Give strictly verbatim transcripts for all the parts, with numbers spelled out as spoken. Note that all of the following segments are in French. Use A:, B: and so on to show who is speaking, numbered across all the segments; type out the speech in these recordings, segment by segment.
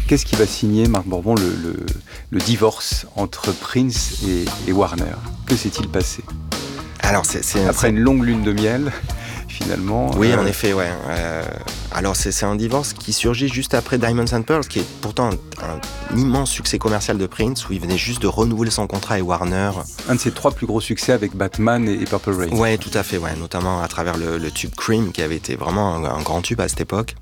A: Qu'est-ce qui va signer, Marc Bourbon, le, le, le divorce entre Prince et, et Warner? Que s'est-il passé?
B: Alors, c'est, c'est,
A: Après
B: c'est...
A: une longue lune de miel, finalement...
B: Oui,
A: euh...
B: en effet, ouais. Euh, alors, c'est, c'est un divorce qui surgit juste après Diamonds and Pearls, qui est pourtant un, un immense succès commercial de Prince, où il venait juste de renouveler son contrat avec Warner.
A: Un de ses trois plus gros succès avec Batman et, et Purple Rain.
B: Ouais, tout à fait, ouais. Notamment à travers le, le tube Cream, qui avait été vraiment un, un grand tube à cette époque.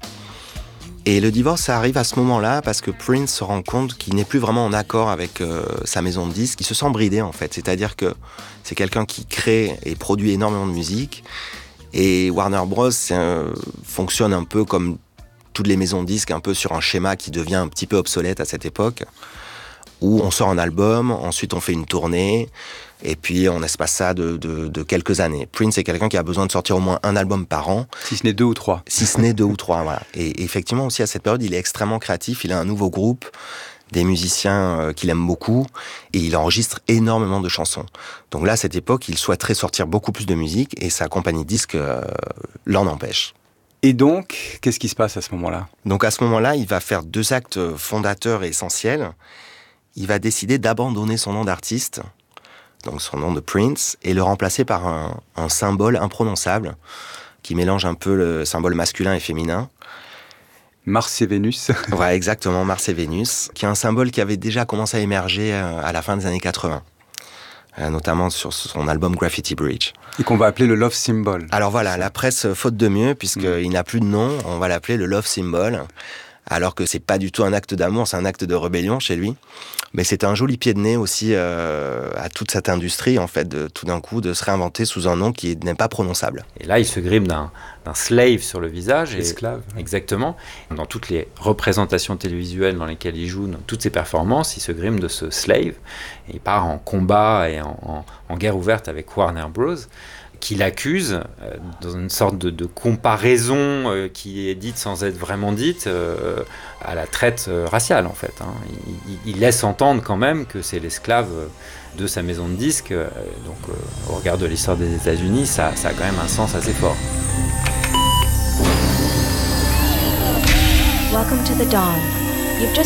B: Et le divorce, ça arrive à ce moment-là parce que Prince se rend compte qu'il n'est plus vraiment en accord avec euh, sa maison de disques. Il se sent bridé, en fait. C'est-à-dire que c'est quelqu'un qui crée et produit énormément de musique. Et Warner Bros. Euh, fonctionne un peu comme toutes les maisons de disques, un peu sur un schéma qui devient un petit peu obsolète à cette époque, où on sort un album, ensuite on fait une tournée, et puis on espace ça de, de, de quelques années. Prince est quelqu'un qui a besoin de sortir au moins un album par an.
A: Si ce n'est deux ou trois.
B: Si ce n'est deux ou trois, voilà. Et effectivement aussi à cette période, il est extrêmement créatif, il a un nouveau groupe, des musiciens euh, qu'il aime beaucoup, et il enregistre énormément de chansons. Donc là, à cette époque, il souhaiterait sortir beaucoup plus de musique, et sa compagnie de disques euh, l'en empêche.
A: Et donc, qu'est-ce qui se passe à ce moment-là?
B: Donc à ce moment-là, il va faire deux actes fondateurs et essentiels. Il va décider d'abandonner son nom d'artiste, donc son nom de Prince, et le remplacer par un, un symbole imprononçable, qui mélange un peu le symbole masculin et féminin.
A: Mars et Vénus.
B: Voilà, exactement, Mars et Vénus, qui est un symbole qui avait déjà commencé à émerger à la fin des années quatre-vingts, notamment sur son album Graffiti Bridge.
A: Et qu'on va appeler le Love Symbol.
B: Alors voilà, la presse, faute de mieux, puisqu'il mmh. n'a plus de nom, on va l'appeler le Love Symbol, alors que c'est pas du tout un acte d'amour, c'est un acte de rébellion chez lui. Mais c'est un joli pied de nez aussi euh, à toute cette industrie, en fait, de, tout d'un coup, de se réinventer sous un nom qui n'est pas prononçable.
C: Et là, il se grime d'un, d'un slave sur le visage.
A: Esclave.
C: Et, exactement. Dans toutes les représentations télévisuelles dans lesquelles il joue, dans toutes ses performances, il se grime de ce slave. Et il part en combat et en, en, en guerre ouverte avec Warner Bros., qui l'accuse, euh, dans une sorte de, de comparaison euh, qui est dite sans être vraiment dite, euh, à la traite euh, raciale, en fait. Hein. Il, il laisse entendre quand même que c'est l'esclave de sa maison de disques. Euh, donc, euh, au regard de l'histoire des États-Unis, ça, ça a quand même un sens assez fort.
D: Welcome to the dawn. You've just